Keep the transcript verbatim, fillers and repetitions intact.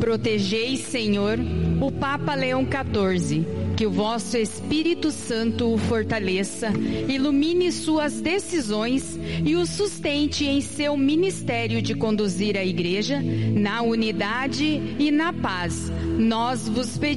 Protegei, Senhor, o Papa Leão quatorze, que o vosso Espírito Santo o fortaleça, ilumine suas decisões e o sustente em seu ministério de conduzir a Igreja na unidade e na paz. Nós vos pedimos